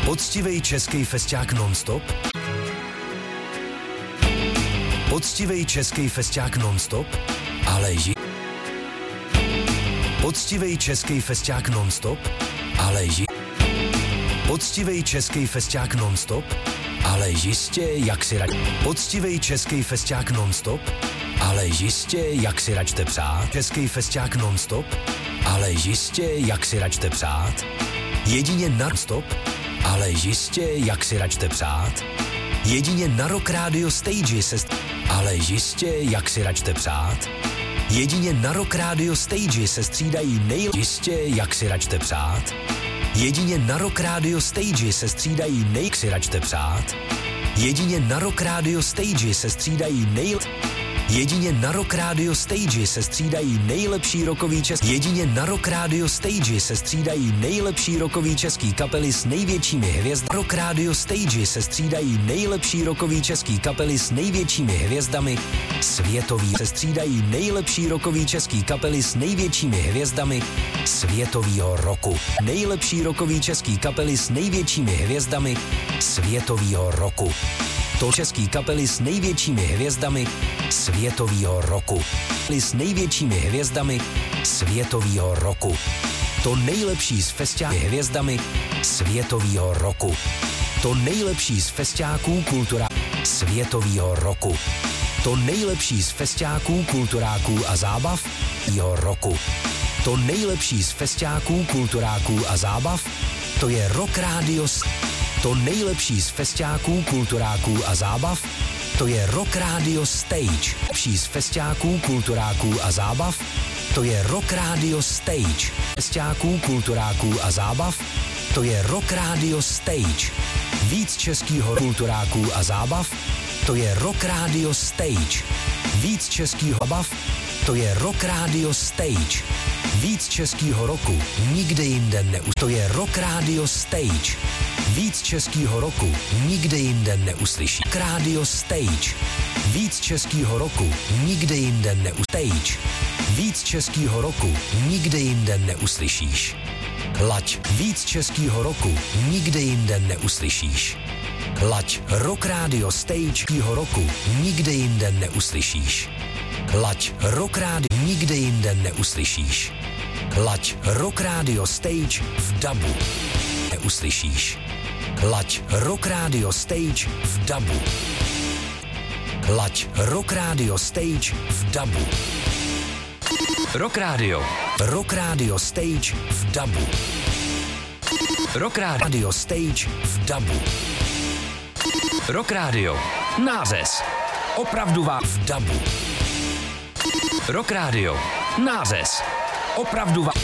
Poctivej český festiák nonstop? Poctivej český festiák nonstop? Ale Poctivej český festiák nonstop? Ale Poctivej český festiák nonstop? Ale jistě, jak si rač... Poctivej český festiák nonstop? Ale jistě, jak si račte přát. Český festiák nonstop? Ale jistě, jak si račte přát. Jedině non-stop? Ale jistě, jak si račte přát. Jedině na Rock Radio Stage se... Ale jistě, jak si račte přát. Jedině na Rock Radio Stage se střídají Jistě, jak si račte přát. Jedině na Rock Radio Stage se střídají si račte přát. Jedině na Rock Radio Stage se střídají Jedině na Rock Radio Stage se střídají nejlepší rockový český. Jedině na Rock Radio Stage se střídají nejlepší rockový český kapely s největšími hvězdami. Rock Radio Stage se střídají nejlepší rockový český kapely s největšími hvězdami. Světový se střídají nejlepší rockový český kapely s největšími hvězdami světovýho roku. Nejlepší rockový český kapely s největšími hvězdami světovýho roku. To český kapely s největšími hvězdami světovýho roku. S největšími hvězdami světovýho roku. To nejlepší z festiáků hvězdami světovýho roku. To nejlepší z festiáků kultura světovýho roku. To nejlepší z festiáků kulturáků a zábav jeho roku. To nejlepší z festiáků kulturáků a zábav, to je Rock Radio. To nejlepší z festiáků kulturáků a zábav, to je Rock Radio Stage. Nejlepší z festiáků kulturáků a zábav, to je Rock Radio Stage. Festiáků kulturáků a zábav, to je Rock Radio Stage. Víc českýho kulturáků a zábav, to je Rock Radio Stage. Víc českýho bav, to je Rock Radio Stage. Víc českýho roku nikde jinde to je Rock Radio Stage. Víc českýho roku nikde jinde neuslyší. Rock Radio Stage. Víc českýho roku nikde jinde Stage. Víc českýho roku nikde jinde neuslyšíš. Laď. Víc českýho roku nikde jinde neuslyšíš. Laď. Rock Radio Stage roku nikde jinde neuslyšíš. Laď. Rock Radio nikde jinde neuslyšíš. Laď. Rock Radio Stage v dabu neuslyšíš. Laď. Rock Radio Stage v dabu. Laď. Rock Radio Stage v dabu. Rock Radio. Rock Radio Stage v dabu. Rock Radio Stage v dabu. Rock Radio. Nářez. Opravdu vám v dabu. Rock Radio. Nářez. Opravdu vás.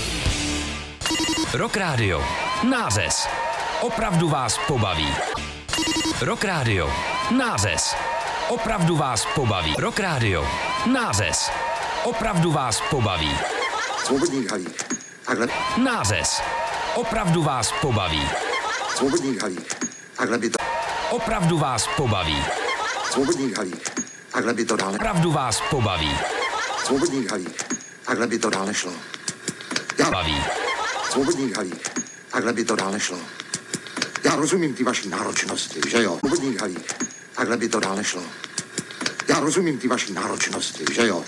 Rock Radio. Nářez. Opravdu vás pobaví. Rock Radio. Nářez. Opravdu vás pobaví. Rock Radio. Nářez. Opravdu vás pobaví. Svobodník Halík. Takhle. Nářez. Opravdu vás pobaví. Svobodník Halík. Takhle by to. Opravdu vás pobaví. Svobodník Halík. Takhle by to dále. Opravdu vás pobaví. Svobodník Halík. Takhle by to dále šlo. Baví. Svobodník Halík. Takhle by to dále šlo. Já rozumím ty vaší náročnosti, že jo? Svobodník Halík. Takhle by to dále šlo. Já rozumím ty vaší náročnosti, že jo?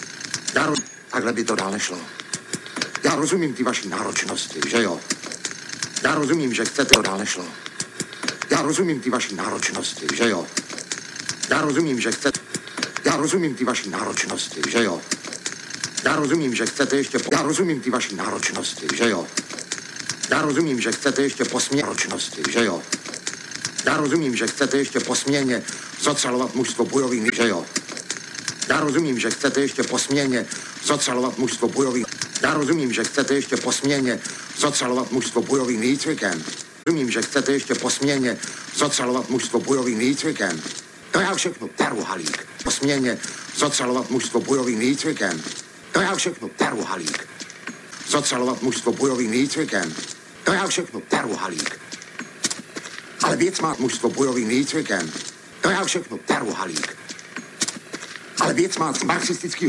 Takhle by to dále šlo. Já rozumím ty vaší náročnosti, že jo? Já rozumím, že chcete to dále šlo. Já rozumím ty vaší náročnosti, že jo? Já rozumím, že chcete. Já rozumím ty vaší náročnosti, že jo? Já rozumím, že chcete ještě. Já rozumím ty vaší náročnosti, že jo? Já rozumím, že chcete ještě po směně náročnosti, že jo? Já rozumím, že chcete ještě po směně zocalovat mužstvo bojových, že jo? Já rozumím, že chcete ještě po směně zocalovat mužstvo bojových. Já rozumím, že chcete ještě po směně zocalovat mužstvo bojovým výcvikem. Rozumím, že chcete ještě po směně zocalovat mužstvo bojovým výcvikem. To já všechno taru, Halík. Po směně zocalovat mužstvo bojovým výcvikem. To já všechno taru, Halík. Zocalovat mužstvo bojovým výcvikem. To já všechno taru, Halík. Ale věc má mužstvo bojovým výcvikem. To já všechno taru, Halík. Ale věc má marxistický